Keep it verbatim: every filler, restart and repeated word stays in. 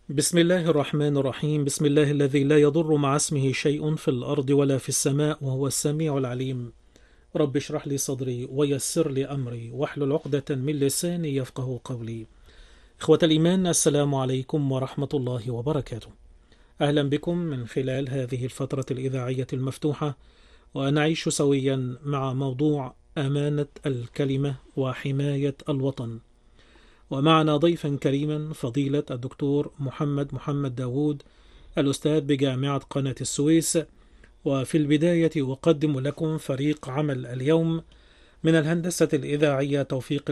بسم الله الرحمن الرحيم. بسم الله الذي لا يضر مع اسمه شيء في الأرض ولا في السماء وهو السميع العليم. رب اشرح لي صدري ويسر لي أمري واحلل عقدة من لساني يفقه قولي. إخوة الإيمان، السلام عليكم ورحمة الله وبركاته. أهلا بكم من خلال هذه الفترة الإذاعية المفتوحة، ونعيش سويا مع موضوع أمانة الكلمة وحماية الوطن. ومعنا ضيفا كريما فضيلة الدكتور محمد محمد داود، الأستاذ بجامعة قناة السويس. وفي البداية أقدم لكم فريق عمل اليوم من الهندسة الإذاعية توفيق